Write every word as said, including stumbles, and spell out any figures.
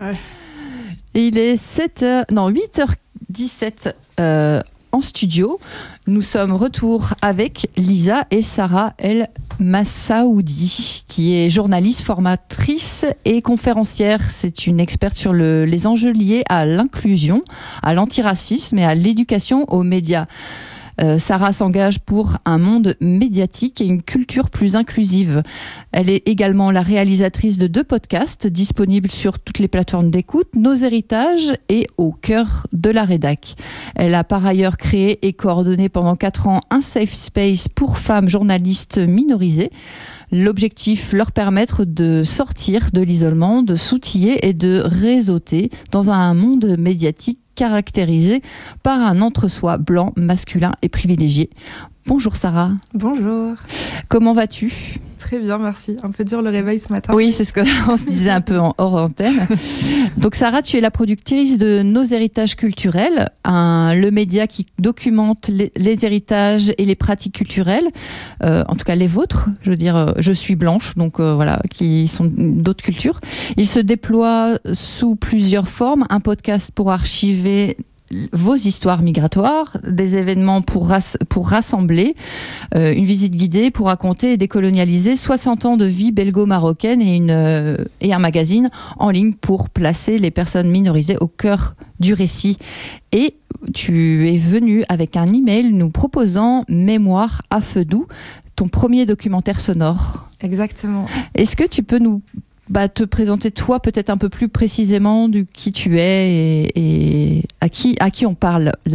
Ouais. Et il est sept heures, non, huit heures dix-sept euh, en studio. Nous sommes retour avec Lisa et Sarah El Massaoudi, qui est journaliste, formatrice et conférencière. C'est une experte sur le, les enjeux liés à l'inclusion, à l'antiracisme et à l'éducation aux médias. Euh, Sarah s'engage pour un monde médiatique et une culture plus inclusive. Elle est également la réalisatrice de deux podcasts disponibles sur toutes les plateformes d'écoute, Nos héritages et Au cœur de la rédac. Elle a par ailleurs créé et coordonné pendant quatre ans un safe space pour femmes journalistes minorisées. L'objectif, leur permettre de sortir de l'isolement, de s'outiller et de réseauter dans un monde médiatique caractérisé par un entre-soi blanc, masculin et privilégié. Bonjour Sarah. Bonjour. Comment vas-tu ? Très bien, merci. Un peu dur le réveil ce matin. Oui, c'est ce qu'on se disait un peu en hors antenne. Donc Sarah, tu es la productrice de Nos héritages culturels, un, le média qui documente les, les héritages et les pratiques culturelles, euh, en tout cas les vôtres. Je veux dire, euh, je suis blanche, donc euh, voilà, qui sont d'autres cultures. Il se déploie sous plusieurs formes, un podcast pour archiver vos histoires migratoires, des événements pour, ras- pour rassembler, euh, une visite guidée pour raconter et décolonialiser soixante ans de vie belgo-marocaine et, une, euh, et un magazine en ligne pour placer les personnes minorisées au cœur du récit. Et tu es venu avec un email nous proposant Mémoire à feu doux, ton premier documentaire sonore. Exactement. Est-ce que tu peux nous Bah, te présenter toi peut-être un peu plus précisément de qui tu es et, et à qui, à qui on parle